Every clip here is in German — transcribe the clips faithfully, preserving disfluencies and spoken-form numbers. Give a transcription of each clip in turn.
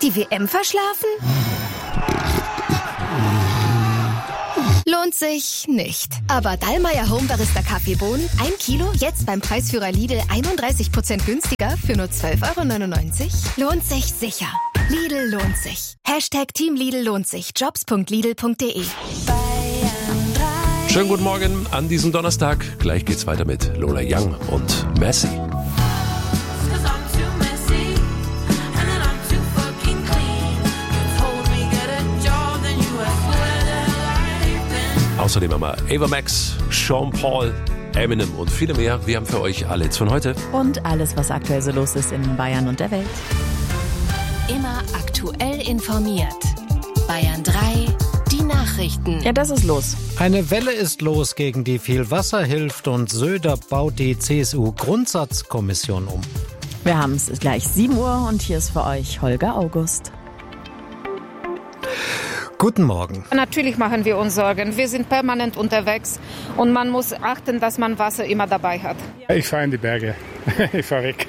Die W M verschlafen? Lohnt sich nicht. Aber Dallmayr Home Barista Kaffeebohnen, ein Kilo, jetzt beim Preisführer Lidl einunddreißig Prozent günstiger für nur zwölf Euro neunundneunzig. Lohnt sich sicher. Lidl lohnt sich. Hashtag Team Lidl lohnt sich. Jobs punkt lidl punkt de. Schönen guten Morgen an diesem Donnerstag. Gleich geht's weiter mit Lola Young und Messi. Außerdem haben wir Ava Max, Sean Paul, Eminem und viele mehr. Wir haben für euch alle Hits von heute. Und alles, was aktuell so los ist in Bayern und der Welt. Immer aktuell informiert. Bayern drei, die Nachrichten. Ja, das ist los. Eine Welle ist los, gegen die viel Wasser hilft, und Söder baut die C S U-Grundsatzkommission um. Wir haben es gleich sieben Uhr und hier ist für euch Holger August. Guten Morgen. Natürlich machen wir uns Sorgen. Wir sind permanent unterwegs und man muss achten, dass man Wasser immer dabei hat. Ich fahre in die Berge. Ich fahre weg.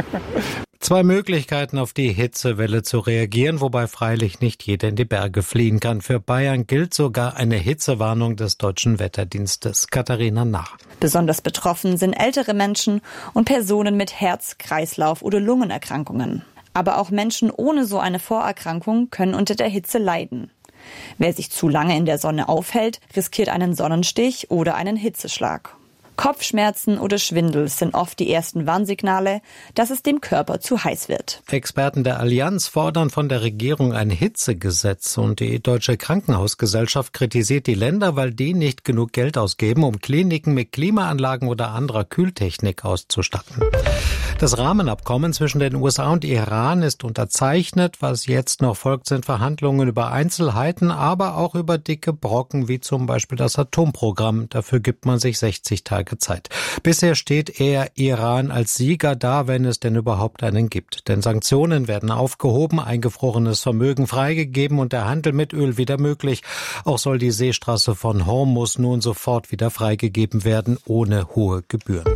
Zwei Möglichkeiten, auf die Hitzewelle zu reagieren, wobei freilich nicht jeder in die Berge fliehen kann. Für Bayern gilt sogar eine Hitzewarnung des Deutschen Wetterdienstes. Katharina Nach. Besonders betroffen sind ältere Menschen und Personen mit Herz-, Kreislauf- oder Lungenerkrankungen. Aber auch Menschen ohne so eine Vorerkrankung können unter der Hitze leiden. Wer sich zu lange in der Sonne aufhält, riskiert einen Sonnenstich oder einen Hitzeschlag. Kopfschmerzen oder Schwindel sind oft die ersten Warnsignale, dass es dem Körper zu heiß wird. Experten der Allianz fordern von der Regierung ein Hitzegesetz, und die Deutsche Krankenhausgesellschaft kritisiert die Länder, weil die nicht genug Geld ausgeben, um Kliniken mit Klimaanlagen oder anderer Kühltechnik auszustatten. Das Rahmenabkommen zwischen den U S A und Iran ist unterzeichnet. Was jetzt noch folgt, sind Verhandlungen über Einzelheiten, aber auch über dicke Brocken, wie zum Beispiel das Atomprogramm. Dafür gibt man sich sechzig Tage Zeit. Bisher steht eher Iran als Sieger da, wenn es denn überhaupt einen gibt. Denn Sanktionen werden aufgehoben, eingefrorenes Vermögen freigegeben und der Handel mit Öl wieder möglich. Auch soll die Seestraße von Hormuz nun sofort wieder freigegeben werden, ohne hohe Gebühren.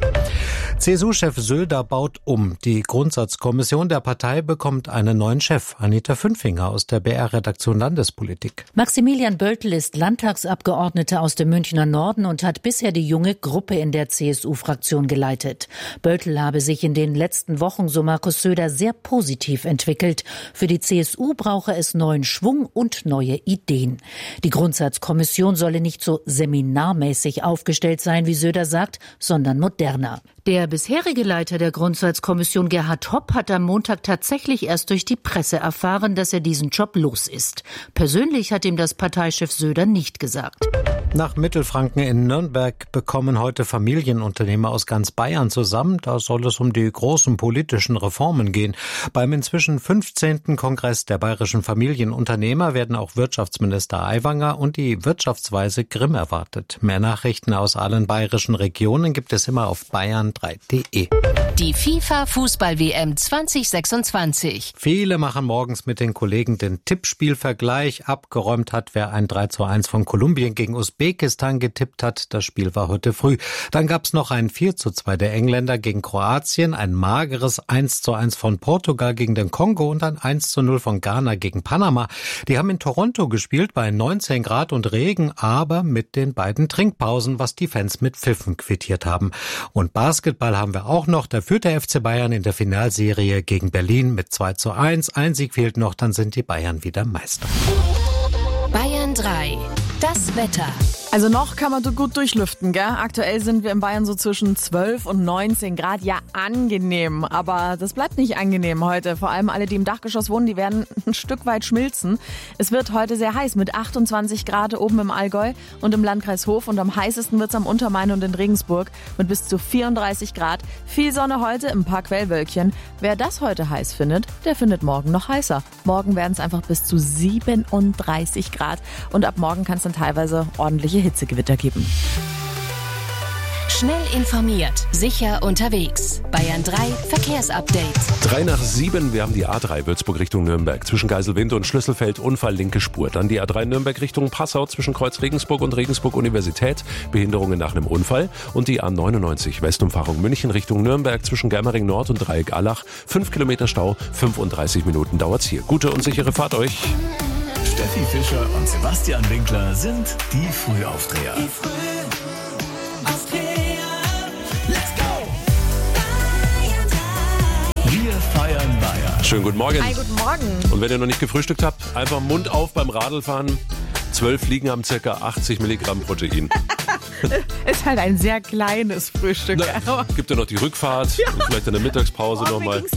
C S U-Chef Söder baut um. Die Grundsatzkommission der Partei bekommt einen neuen Chef. Anita Fünfinger aus der B R-Redaktion Landespolitik. Maximilian Böltl ist Landtagsabgeordneter aus dem Münchner Norden und hat bisher die junge Gruppe in der C S U-Fraktion geleitet. Böltl habe sich in den letzten Wochen, so Markus Söder, sehr positiv entwickelt. Für die C S U brauche es neuen Schwung und neue Ideen. Die Grundsatzkommission solle nicht so seminarmäßig aufgestellt sein, wie Söder sagt, sondern moderner. Der bisherige Leiter der Grundsatzkommission, Gerhard Hopp, hat am Montag tatsächlich erst durch die Presse erfahren, dass er diesen Job los ist. Persönlich hat ihm das Parteichef Söder nicht gesagt. Nach Mittelfranken in Nürnberg bekommen heute Familienunternehmer aus ganz Bayern zusammen. Da soll es um die großen politischen Reformen gehen. Beim inzwischen fünfzehnten Kongress der bayerischen Familienunternehmer werden auch Wirtschaftsminister Aiwanger und die Wirtschaftsweise Grimm erwartet. Mehr Nachrichten aus allen bayerischen Regionen gibt es immer auf bayern drei punkt de. Die FIFA-Fußball-W M zwanzig sechsundzwanzig. Viele machen morgens mit den Kollegen den Tippspielvergleich. Abgeräumt hat, wer ein drei zu eins von Kolumbien gegen Usbekistan getippt hat. Das Spiel war heute früh. Dann gab's noch ein vier zu zwei der Engländer gegen Kroatien, ein mageres eins zu eins von Portugal gegen den Kongo und ein eins zu null von Ghana gegen Panama. Die haben in Toronto gespielt bei neunzehn Grad und Regen, aber mit den beiden Trinkpausen, was die Fans mit Pfiffen quittiert haben. Und Basketball haben wir auch noch. Da führt der F C Bayern in der Finalserie gegen Berlin mit zwei zu eins. Ein Sieg fehlt noch, dann sind die Bayern wieder Meister. Bayern drei. Das Wetter. Also noch kann man gut durchlüften, gell? Aktuell sind wir in Bayern so zwischen zwölf und neunzehn Grad. Ja, angenehm. Aber das bleibt nicht angenehm heute. Vor allem alle, die im Dachgeschoss wohnen, die werden ein Stück weit schmilzen. Es wird heute sehr heiß mit achtundzwanzig Grad oben im Allgäu und im Landkreis Hof. Und am heißesten wird es am Untermain und in Regensburg mit bis zu vierunddreißig Grad. Viel Sonne heute, ein paar Quellwölkchen. Wer das heute heiß findet, der findet morgen noch heißer. Morgen werden es einfach bis zu siebenunddreißig Grad. Und ab morgen kann es dann teilweise ordentliche Hitzegewitter geben. Schnell informiert, sicher unterwegs. Bayern drei Verkehrsupdate. Drei nach sieben, wir haben die A drei Würzburg Richtung Nürnberg. Zwischen Geiselwind und Schlüsselfeld Unfall, linke Spur. Dann die A drei Nürnberg Richtung Passau zwischen Kreuz Regensburg und Regensburg Universität. Behinderungen nach einem Unfall. Und die A neunundneunzig Westumfahrung München Richtung Nürnberg zwischen Germering Nord und Dreieck Allach. Fünf Kilometer Stau, fünfunddreißig Minuten dauert's hier. Gute und sichere Fahrt euch. Steffi Fischer und Sebastian Winkler sind die Frühaufdreher. Die Frühaufdreher. Let's go! Wir feiern Bayern. Schönen guten Morgen. Hi, guten Morgen. Und wenn ihr noch nicht gefrühstückt habt, einfach Mund auf beim Radlfahren. Zwölf Fliegen haben ca. achtzig Milligramm Protein. Ist halt ein sehr kleines Frühstück. Na, gibt ja noch die Rückfahrt Ja. und vielleicht eine Mittagspause Oh, mir nochmal. ging's